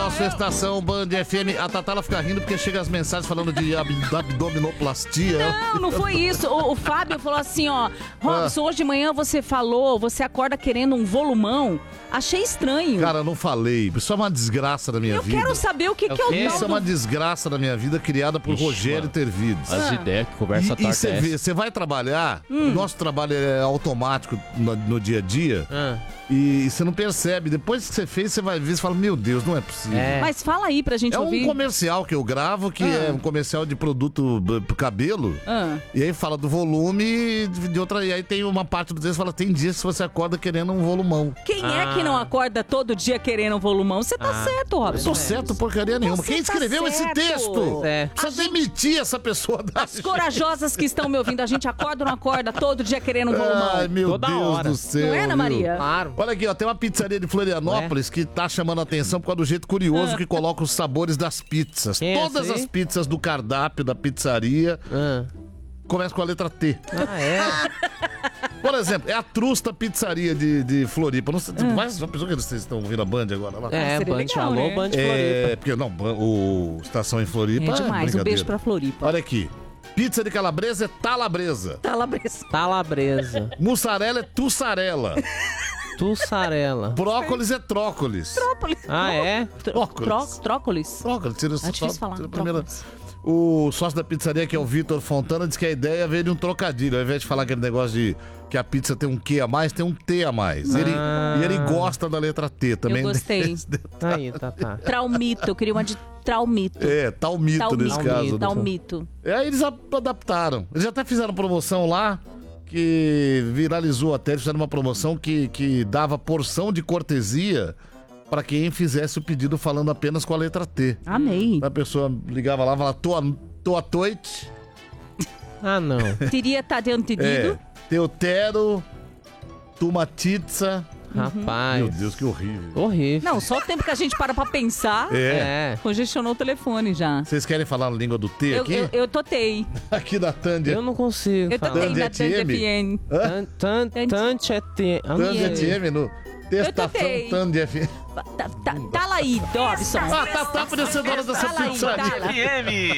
nosso Estação Band FM. A Tatá, ela fica rindo porque chega as mensagens falando de abdominoplastia. Não foi isso. O Fábio falou assim, ó. Robson, hoje de manhã você acorda querendo um volumão. Achei estranho. Cara, não falei. Isso é uma desgraça da minha vida. Eu quero saber o que é o tal Isso é uma desgraça da minha vida criada por Rogério Tervides. As ideias que conversa torta. E você vê, você vai trabalhar, o nosso trabalho é automático no dia a dia, e você não percebe. Depois que você fez, você vai ver e fala, meu Deus, não é possível. Mas fala aí pra gente ouvir. É um comercial que eu gravo, que é um comercial de produto pro cabelo, e aí fala do volume de outra, e aí tem uma parte do texto que fala, tem dias que você acorda querendo um volumão. Quem é que não acorda todo dia querendo um volumão? Você tá certo, Robson. Eu tô certo porcaria nenhuma. Quem escreveu esse texto? Precisa demitir essa pessoa da... As corajosas que estão me ouvindo, a gente acorda ou não acorda todo dia querendo um volumão? Ai, meu Deus do céu. Não é, Ana Maria? Claro. Olha aqui, ó, tem uma pizzaria de Florianópolis que tá chamando a atenção por causa do jeito curioso que coloca os sabores das pizzas. Todas as pizzas do cardápio da pizzaria começam com a letra T. Por exemplo, é a Trusta Pizzaria de Floripa. Não sei, já pensou que vocês estão ouvindo a Band agora lá? Band, legal, alô, né? Band Floripa. Porque não, o Estação em Floripa É demais, um beijo pra Floripa. Olha aqui. Pizza de calabresa é talabresa. Talabresa. Mussarela é tussarela. Tussarela. Brócolis é trócolis. Trópolis. Trócolis. Trócolis. Trócolis. Tira É difícil falar. a primeira. O sócio da pizzaria, que é o Vitor Fontana, diz que a ideia veio de um trocadilho. Ao invés de falar aquele negócio de que a pizza tem um Q a mais, tem um T a mais. E ele gosta da letra T também. Eu gostei. Aí, tá. Traumito, eu queria uma de traumito. Talmito nesse caso. Talmito. Aí eles adaptaram. Eles até fizeram promoção lá, que viralizou até. Eles fizeram uma promoção que dava porção de cortesia para quem fizesse o pedido falando apenas com a letra T. Amei. A pessoa ligava lá e falava, tô à toite. Não. Teria tá dentro pedido? Teutero, tumatitza. Rapaz. Meu Deus, que horrível. Horrível. Não, só o tempo que a gente para pra pensar, congestionou o telefone já. Vocês querem falar a língua do T aqui? Eu totei. Aqui da Tandy. Eu não consigo Eu falar. totei na Tandy FN. Tandy FM no... Estação Tandy FM. Tá lá aí, Dobson. Tá aparecendo a hora dessa pizzaria. FM.